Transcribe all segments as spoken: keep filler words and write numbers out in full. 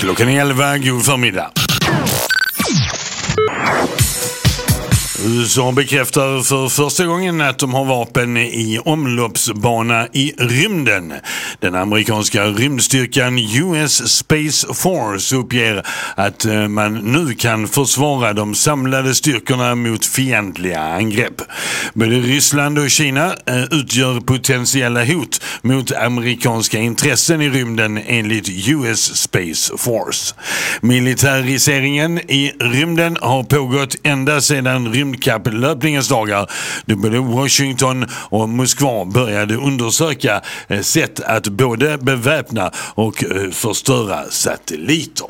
Klockan är elva, god förmiddag. U S A bekräftar för första gången att de har vapen i omloppsbana i rymden. Den amerikanska rymdstyrkan U S Space Force uppger att man nu kan försvara de samlade styrkorna mot fientliga angrepp. Både Ryssland och Kina utgör potentiella hot mot amerikanska intressen i rymden enligt U S Space Force. Militariseringen i rymden har pågått ända sedan rymd kapplöpningens dagar, då både Washington och Moskva började undersöka sätt att både beväpna och förstöra satelliter.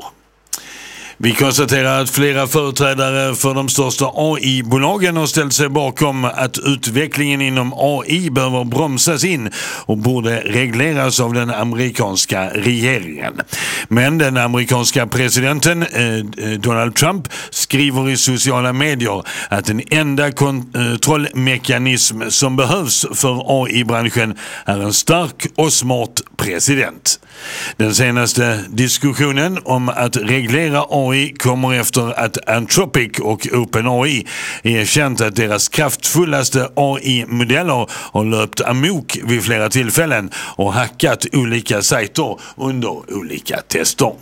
Vi konstaterar att flera företrädare för de största A I-bolagen har ställt sig bakom att utvecklingen inom A I behöver bromsas in och borde regleras av den amerikanska regeringen. Men den amerikanska presidenten eh, Donald Trump skriver i sociala medier att den enda kontrollmekanism som behövs för A I-branschen är en stark och smart president. Den senaste diskussionen om att reglera A I kommer efter att Anthropic och OpenAI erkänt att deras kraftfullaste A I-modeller har löpt amok vid flera tillfällen och hackat olika sajter under olika tester.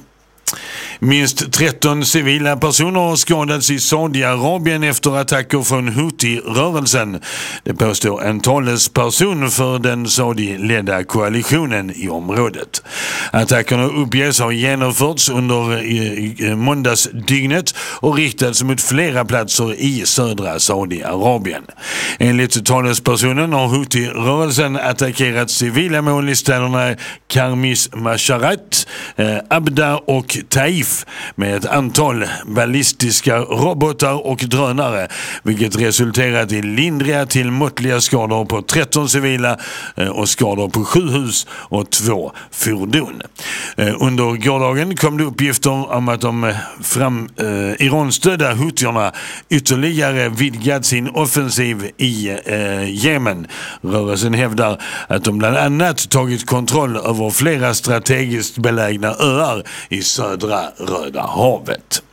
Minst tretton civila personer har skadats i Saudiarabien efter attacker från Houthi-rörelsen. Det påstår en talesperson för den Saudi-ledda koalitionen i området. Attackerna uppges ha genomförts under måndagsdygnet och riktats mot flera platser i södra Saudiarabien. Enligt talespersonen har Houthi-rörelsen attackerat civila mål i städerna Karmis Masharat, Abda och Taif med ett antal ballistiska robotar och drönare, vilket resulterat i lindriga till måttliga skador på tretton civila och skador på sju hus och två fordon. Under gårdagen kom det uppgifter om att de fram, eh, Iranstödda hutierna ytterligare vidgat sin offensiv i eh, Jemen. Rörelsen hävdar att de bland annat tagit kontroll över flera strategiskt belägna öar i södra Röda havet.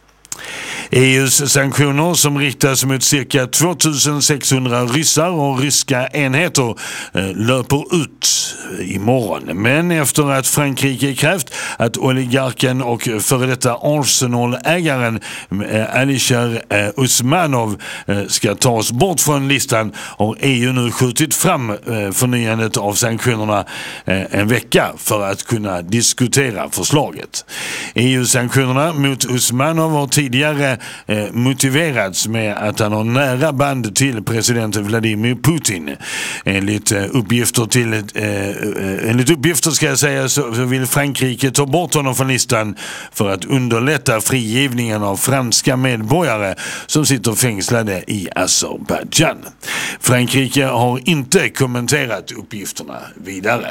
E U:s sanktioner som riktas mot cirka tvåtusensexhundra ryssar och ryska enheter löper ut imorgon. Men efter att Frankrike krävt att oligarken och före detta Arsenal-ägaren Alisher Usmanov ska tas bort från listan har E U nu skjutit fram förnyandet av sanktionerna en vecka för att kunna diskutera förslaget. E U-sanktionerna mot Usmanov har tidigare eh, motiverats med att han har nära band till president Vladimir Putin. Enligt eh, uppgifter till eh, enligt uppgifter ska jag säga så, så vill Frankrike ta bort honom från listan för att underlätta frigivningen av franska medborgare som sitter fängslade i Azerbaijan. Frankrike har inte kommenterat uppgifterna vidare.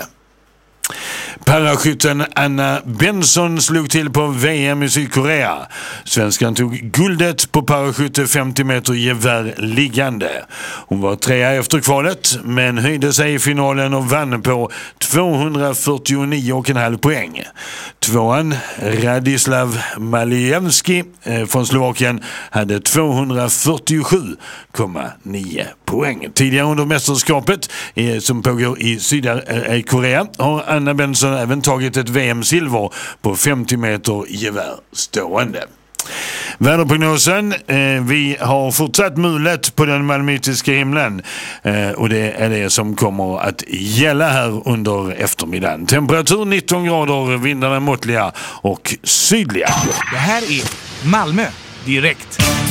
Paraskytten Anna Benson slog till på V M i Sydkorea. Svenskan tog guldet på paraskytte femtio meter gevär liggande. Hon var trea efter kvalet men höjde sig i finalen och vann på tvåhundrafyrtionio komma fem poäng. Tvåan Radislav Malijevski eh, från Slovakien hade tvåhundrafyrtiosju komma nio poäng. Tidigare under mästerskapet eh, som pågår i Sydkorea eh, har Anna Benson även tagit ett V M-silver på femtio meter gevär stående. Väderprognosen, eh, vi har fortsatt mulet på den malmöitiska himlen eh, och det är det som kommer att gälla här under eftermiddagen. Temperatur nitton grader, vindarna måttliga och sydliga. Det här är Malmö direkt.